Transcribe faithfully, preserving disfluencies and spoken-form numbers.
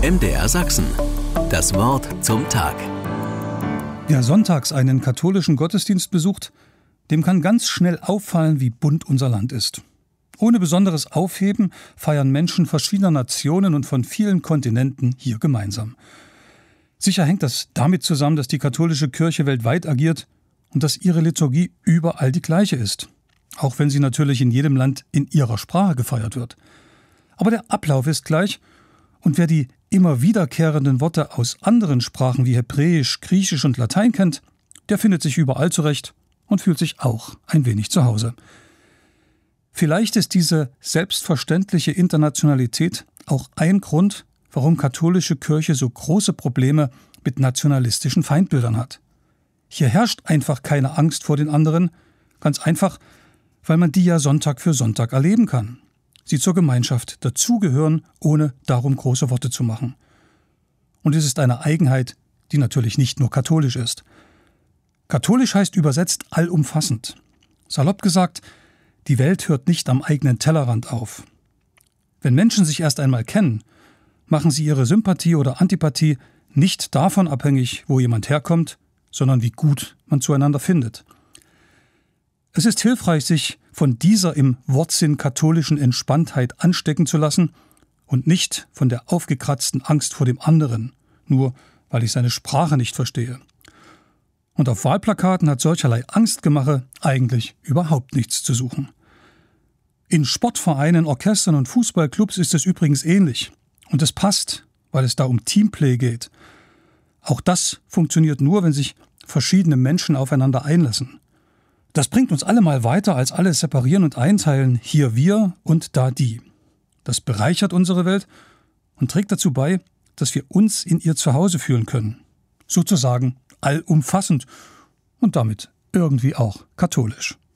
M D R Sachsen. Das Wort zum Tag. Wer sonntags einen katholischen Gottesdienst besucht, dem kann ganz schnell auffallen, wie bunt unser Land ist. Ohne besonderes Aufheben feiern Menschen verschiedener Nationen und von vielen Kontinenten hier gemeinsam. Sicher hängt das damit zusammen, dass die katholische Kirche weltweit agiert und dass ihre Liturgie überall die gleiche ist. Auch wenn sie natürlich in jedem Land in ihrer Sprache gefeiert wird. Aber der Ablauf ist gleich und wer die immer wiederkehrenden Worte aus anderen Sprachen wie Hebräisch, Griechisch und Latein kennt, der findet sich überall zurecht und fühlt sich auch ein wenig zu Hause. Vielleicht ist diese selbstverständliche Internationalität auch ein Grund, warum katholische Kirche so große Probleme mit nationalistischen Feindbildern hat. Hier herrscht einfach keine Angst vor den anderen, ganz einfach, weil man die ja Sonntag für Sonntag erleben kann. Sie zur Gemeinschaft dazugehören, ohne darum große Worte zu machen. Und es ist eine Eigenheit, die natürlich nicht nur katholisch ist. Katholisch heißt übersetzt allumfassend. Salopp gesagt, die Welt hört nicht am eigenen Tellerrand auf. Wenn Menschen sich erst einmal kennen, machen sie ihre Sympathie oder Antipathie nicht davon abhängig, wo jemand herkommt, sondern wie gut man zueinander findet. Es ist hilfreich, sich von dieser im Wortsinn katholischen Entspanntheit anstecken zu lassen und nicht von der aufgekratzten Angst vor dem anderen, nur weil ich seine Sprache nicht verstehe. Und auf Wahlplakaten hat solcherlei Angstgemache eigentlich überhaupt nichts zu suchen. In Sportvereinen, Orchestern und Fußballclubs ist es übrigens ähnlich. Und es passt, weil es da um Teamplay geht. Auch das funktioniert nur, wenn sich verschiedene Menschen aufeinander einlassen. Das bringt uns alle mal weiter als alles separieren und einteilen, hier wir und da die. Das bereichert unsere Welt und trägt dazu bei, dass wir uns in ihr zu Hause fühlen können. Sozusagen allumfassend und damit irgendwie auch katholisch.